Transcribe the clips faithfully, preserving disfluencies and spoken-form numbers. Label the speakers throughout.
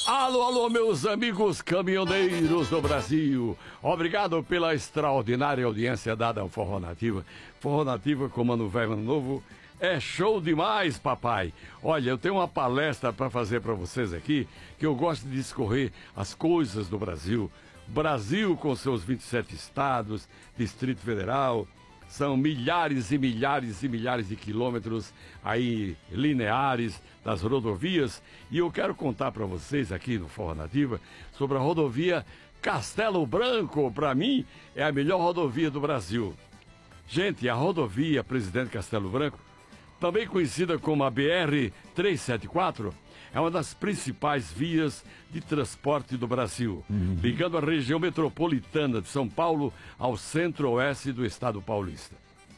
Speaker 1: Alô, alô, meus amigos caminhoneiros do Brasil. Obrigado pela extraordinária audiência dada ao Forró Nativa. Forró Nativa com Mano Velho, Mano Novo. É show demais, papai. Olha, eu tenho uma palestra para fazer para vocês aqui, que eu gosto de discorrer as coisas do Brasil. Brasil com seus vinte e sete estados, Distrito Federal, são milhares e milhares e milhares de quilômetros aí lineares das rodovias. E eu quero contar para vocês aqui no Forró Nativa sobre a rodovia Castelo Branco. Para mim, é a melhor rodovia do Brasil. Gente, a rodovia Presidente Castelo Branco, também conhecida como a B R trezentos e setenta e quatro, é uma das principais vias de transporte do Brasil, uhum. ligando a região metropolitana de São Paulo ao centro-oeste do estado paulista.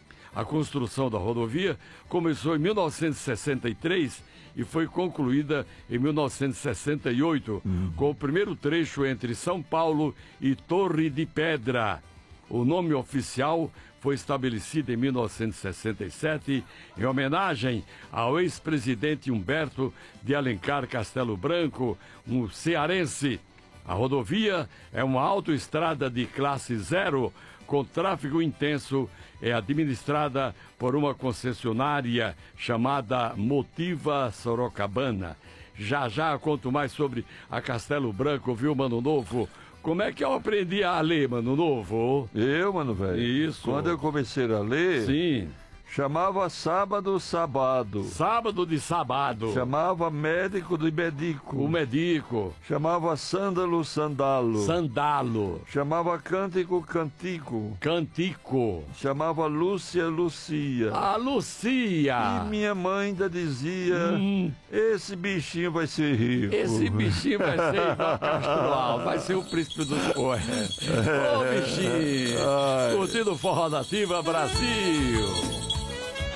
Speaker 1: A construção da rodovia começou em mil novecentos e sessenta e três e foi concluída em mil novecentos e sessenta e oito, uhum. com o primeiro trecho entre São Paulo e Torre de Pedra. O nome oficial foi estabelecido em mil novecentos e sessenta e sete em homenagem ao ex-presidente Humberto de Alencar Castelo Branco, um cearense. A rodovia é uma autoestrada de classe zero, com tráfego intenso, é administrada por uma concessionária chamada Motiva Sorocabana. Já já conto mais sobre a Castelo Branco, viu, Mano Novo? Como é que eu aprendi a ler, Mano Novo?
Speaker 2: Eu, mano velho?
Speaker 1: Isso.
Speaker 2: Quando eu comecei a ler...
Speaker 1: Sim.
Speaker 2: Chamava sábado, sabado.
Speaker 1: Sábado de sabado.
Speaker 2: Chamava médico de medico.
Speaker 1: O medico.
Speaker 2: Chamava sândalo, sandalo.
Speaker 1: Sandalo.
Speaker 2: Chamava cântico, cantico.
Speaker 1: Cantico.
Speaker 2: Chamava Lúcia, Lucia.
Speaker 1: A Lucia.
Speaker 2: E minha mãe ainda dizia, hum. esse bichinho vai ser rico.
Speaker 1: Esse bichinho vai ser igual Castro, vai ser o príncipe dos poetas. Ô, bichinho. Ai. Curtindo Forró Nativa Brasil.